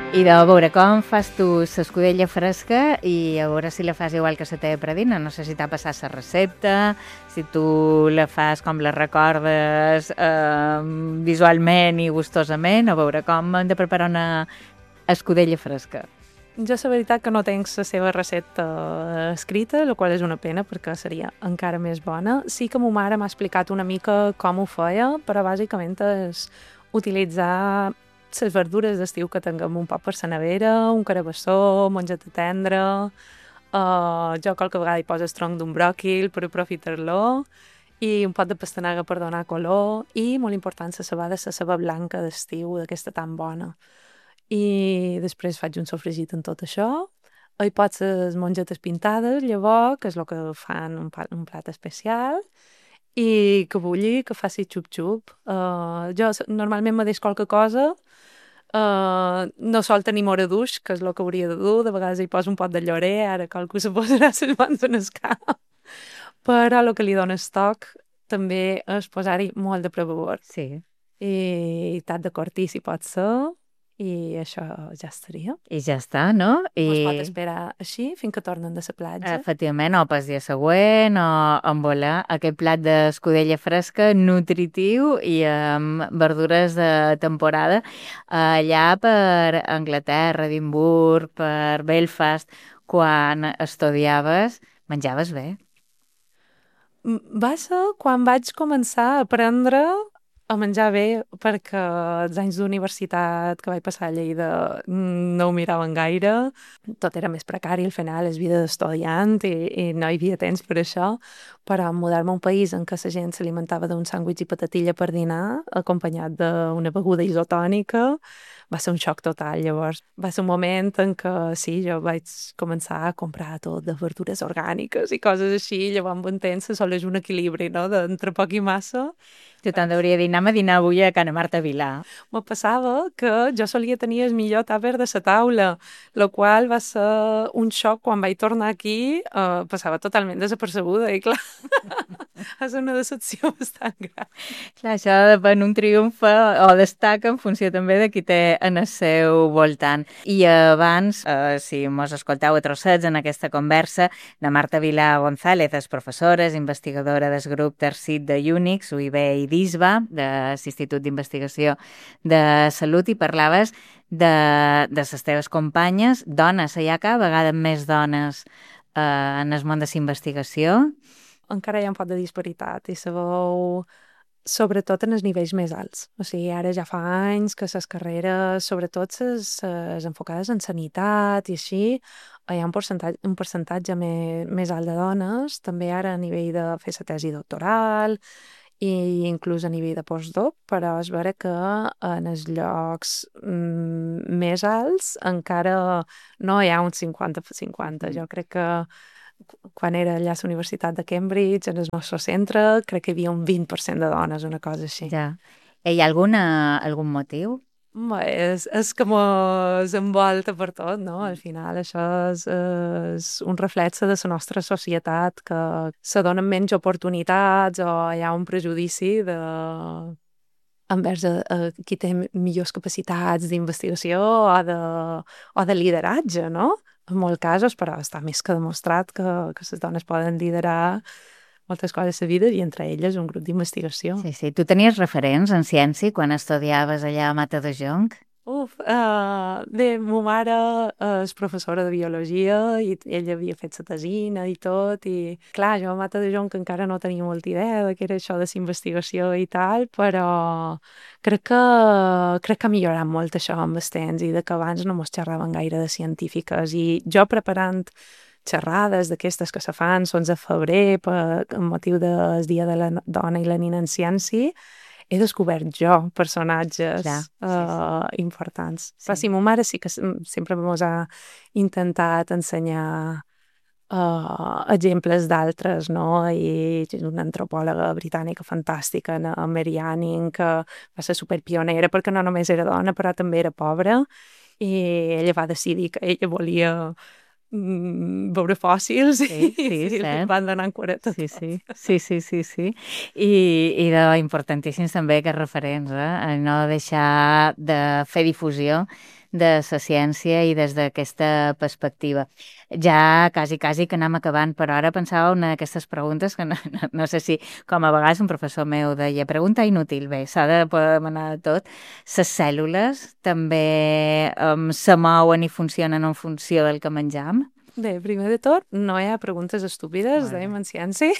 I de veure com fas tu l'escudella fresca i a veure si la fas igual que la teva predina. No sé si t'ha passat la recepta, si tu la fas com la recordes visualment i gustosament, a veure com hem de preparar una escudella fresca. Jo la veritat que no tenc la seva recepta escrita, la qual és una pena perquè seria encara més bona. Sí que ma mare m'ha explicat una mica com ho feia, però bàsicament és utilitzar les verdures d'estiu que tinguem un poc per la nevera, un carabassó, mongeta tendra, jo qualque vegada hi poso el tronc d'un bròquil per aprofitar-lo, i un pot de pastanaga per donar color, i molt important la ceba blanca d'estiu, d'aquesta tan bona. I després faig un sofregit amb tot això. Hi pots les mongetes pintades, llavors, que és el que fan un plat especial, i que bulli, que faci xup-xup. Jo normalment me deix qualque cosa, no sol tenir moraduix, que és el que hauria de dur, de vegades hi poso un pot de llorer, ara qualcú se posarà les mans en el cap, però el que li dona el toc també és posar-hi molt de prevavor. Sí. I tant de cortí si pot ser, i això ja estaria. I ja està, no? Es pot esperar així fins que tornen de la platja. Efectivament, o pel dia següent, o en volar aquest plat d'escudella fresca, nutritiu i amb verdures de temporada. Allà per Anglaterra, Edimburg, per Belfast, quan estudiaves, menjaves bé? Va ser quan vaig començar a aprendre a menjar bé, perquè els anys d'universitat que vaig passar a Lleida no ho miraven gaire, tot era més precari al final, és vida d'estudiant i no hi havia temps per això, però mudar-me a un país en què la gent s'alimentava d'un sàndwich i patatilla per dinar, acompanyat d'una beguda isotònica, va ser un xoc total. Llavors va ser un moment en què sí, jo vaig començar a comprar tot de verdures orgàniques i coses així, llavors amb un temps assoleix un equilibri, no?, d'entre poc i massa. Tu te'n hauria dir, anem a dinar avui a Cana Marta Vilà. Me passava que jo solia tenir el millor tàper de la taula, el qual va ser un xoc quan vaig tornar aquí, passava totalment desapercebuda i clar, va ser una decepció bastant gran. Clar, això depèn, un triomfa o destaca en funció també de qui té en el seu voltant. I abans, si mos escoltau a trossets en aquesta conversa, de Marta Vilà González, és professora, és investigadora del grup Tercit de Unix, UIB i DISBA, de l'Institut d'Investigació de Salut, i parlaves de les teves companyes, dones, hi ha cada vegada més dones en el món de la investigació? Encara hi ha un pot de disparitat i se veu sobretot en els nivells més alts. O sigui, ara ja fa anys que les carreres, sobretot les enfocades en sanitat i així, hi ha un percentatge més alt de dones, també ara a nivell de fer la tesi doctoral i inclús a nivell de postdoc, però és vera que en els llocs més alts encara no hi ha un 50-50. Jo crec que quan era allà a la Universitat de Cambridge, en el nostre centre, crec que hi havia un 20% de dones, una cosa així. Ja. Hi ha algun motiu? És que mos envolta per tot, no? Al final això és un reflex de la nostra societat, que se donen menys oportunitats o hi ha un prejudici envers qui té millors capacitats d'investigació o de lideratge, no? En molts casos, però està més que demostrat que les dones poden liderar moltes coses a la vida i entre elles un grup d'investigació. Sí, sí. Tu tenies referents en ciència quan estudiaves allà a Matadepera? Bé, ma mare és professora de biologia i ella havia fet la tesina i tot, i clar, jo a Matadepera encara no tenia molta idea de què era això de la investigació i tal, però crec que ha millorat molt això amb el temps i de que abans no mos xerraven gaire de científiques, i jo preparant xerrades d'aquestes que se fan, són a febrer amb motiu del Dia de la Dona i la Nina en Ciència, he descobert jo personatges importants. Però sí, ma mare sí que sempre mos ha intentat ensenyar exemples d'altres, no? I una antropòloga britànica fantàstica, Mary Anning, que va ser superpionera perquè no només era dona, però també era pobra, i ella va decidir que ella volia veure fòssils i van donant curetes. Sí. I importantíssims també aquests referents, no deixar de fer difusió de la ciència i des d'aquesta perspectiva. Ja quasi que anem acabant, però ara pensava una d'aquestes preguntes que no sé si, com a vegades un professor meu deia, pregunta inútil, bé, s'ha de poder demanar de tot. Les cèl·lules també se mouen i funcionen en funció del que menjam? Bé, primer de tot, no hi ha preguntes estúpides, dèiem en ciència.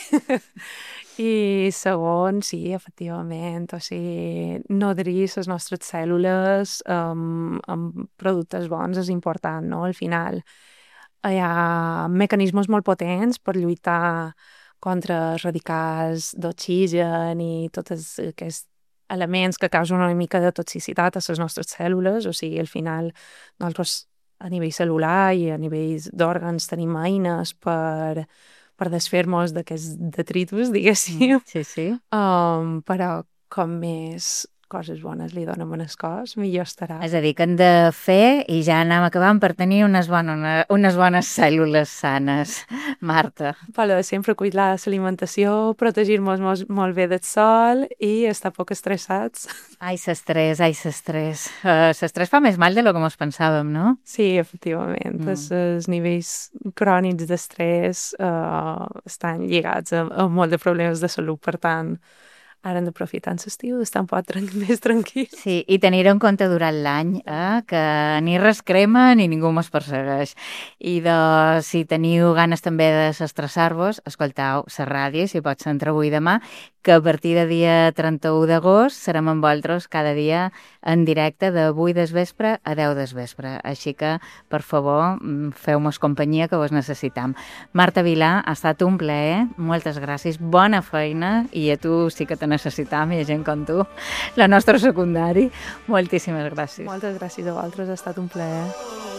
I segon, sí, efectivament, o sigui, nodrir les nostres cèl·lules amb productes bons és important, no? Al final hi ha mecanismes molt potents per lluitar contra radicals d'oxigen i tots aquests elements que causen una mica de toxicitat a les nostres cèl·lules, o sigui, al final nosaltres a nivell cel·lular i a nivell d'òrgans tenim eines per desfer-nos d'aquests detritus, diguéssim. Sí. Però com més coses bones li donem a el cos, millor estarà. És a dir, que hem de fer, i ja anem acabant, per tenir unes bones cèl·lules sanes. Marta. Però sempre cuidar l'alimentació, protegir-nos molt bé del sol i estar poc estressats. Ai, l'estrès. L'estrès fa més mal de lo que ens pensàvem, no? Sí, efectivament. Els nivells crònics d'estrès estan lligats a molt de problemes de salut, per tant, ara hem d'aprofitar l'estiu, d'estar un poc més tranquils. Sí, i tenir en compte durant l'any que ni res crema ni ningú mos persegueix. I si teniu ganes també de desestressar-vos, escoltau la ràdio, si pot ser entre avui i demà, que a partir de dia 31 d'agost serem amb vosaltres cada dia en directe de 8 del vespre a 10 del vespre. Així que, per favor, feu-nos companyia, que vos necessitam. Marta Vilà, ha estat un plaer, moltes gràcies, bona feina, i a tu sí que te necessitam, i a gent com tu, la nostra secundari. Moltíssimes gràcies. Moltes gràcies a vosaltres, ha estat un plaer.